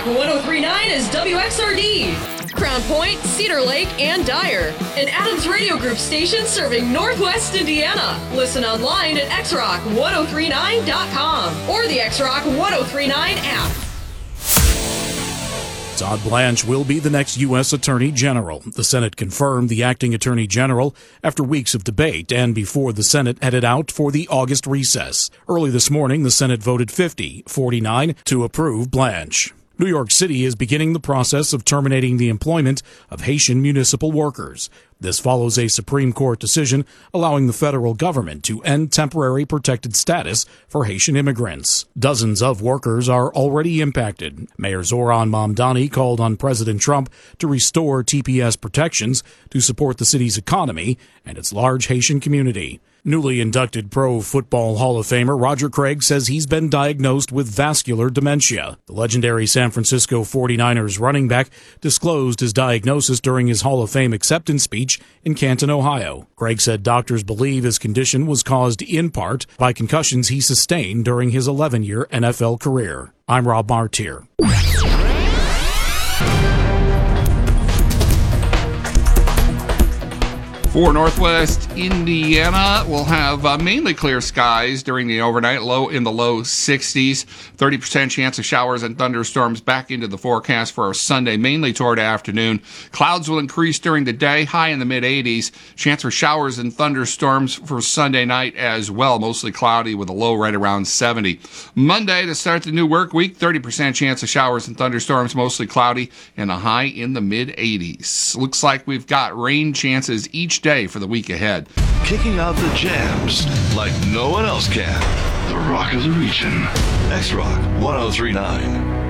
Rock 103.9 is WXRD, Crown Point, Cedar Lake, and Dyer. An Adams Radio Group station serving Northwest Indiana. Listen online at xrock1039.com or the XRock 1039 app. Todd Blanche will be the next U.S. Attorney General. The Senate confirmed the acting Attorney General after weeks of debate and before the Senate headed out for the August recess. Early this morning, the Senate voted 50-49 to approve Blanche. New York City is beginning the process of terminating the employment of Haitian municipal workers. This follows a Supreme Court decision allowing the federal government to end temporary protected status for Haitian immigrants. Dozens of workers are already impacted. Mayor Zoran Mamdani called on President Trump to restore TPS protections to support the city's economy and its large Haitian community. Newly inducted Pro Football Hall of Famer Roger Craig says he's been diagnosed with vascular dementia. The legendary San Francisco 49ers running back disclosed his diagnosis during his Hall of Fame acceptance speech in Canton, Ohio. Craig said doctors believe his condition was caused in part by concussions he sustained during his 11-year NFL career. I'm Rob Martier. For Northwest Indiana, we'll have mainly clear skies during the overnight, low in the low 60s. 30% chance of showers and thunderstorms back into the forecast for our Sunday, mainly toward afternoon. Clouds will increase during the day, high in the mid-80s. Chance for showers and thunderstorms for Sunday night as well, mostly cloudy with a low right around 70. Monday, to start the new work week, 30% chance of showers and thunderstorms, mostly cloudy, and a high in the mid-80s. Looks like we've got rain chances each day for the week ahead. Kicking out the jams like no one else can. The Rock of the Region. X-Rock 1039.